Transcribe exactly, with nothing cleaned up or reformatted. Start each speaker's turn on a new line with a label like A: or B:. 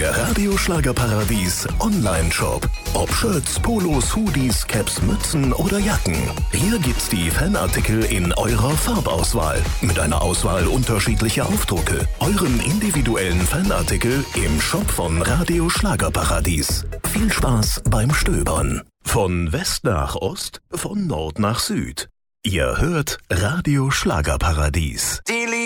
A: Der Radio Schlagerparadies Online-Shop. Ob Shirts, Polos, Hoodies, Caps, Mützen oder Jacken. Hier gibt's die Fanartikel in eurer Farbauswahl. Mit einer Auswahl unterschiedlicher Aufdrucke. Euren individuellen Fanartikel im Shop von Radio Schlagerparadies. Viel Spaß beim Stöbern. Von West nach Ost, von Nord nach Süd. Ihr hört Radio Schlagerparadies.